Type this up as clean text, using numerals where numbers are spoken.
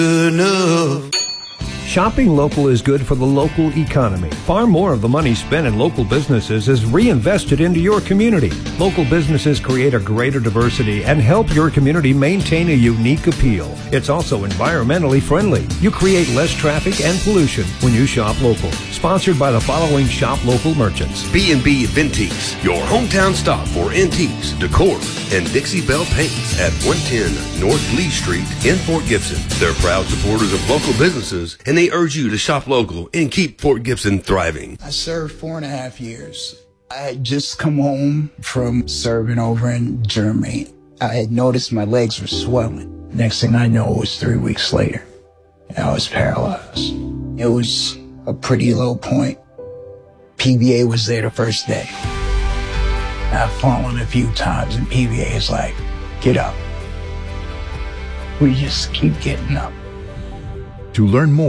enough. Shopping local is good for the local economy. Far more of the money spent in local businesses is reinvested into your community. Local businesses create a greater diversity and help your community maintain a unique appeal. It's also environmentally friendly. You create less traffic and pollution when you shop local. Sponsored by the following shop local merchants. B&B Vintiques, your hometown stop for antiques, decor, and Dixie Belle Paints at 110 North Lee Street in Fort Gibson. They're proud supporters of local businesses, and they urge you to shop local and keep Fort Gibson thriving. I served 4.5 years. I had just come home from serving over in Germany. I had noticed my legs were swelling. Next thing I know, it was 3 weeks later, and I was paralyzed. It was a pretty low point. PVA was there the first day. I've fallen a few times, and PVA is like, get up. We just keep getting up. To learn more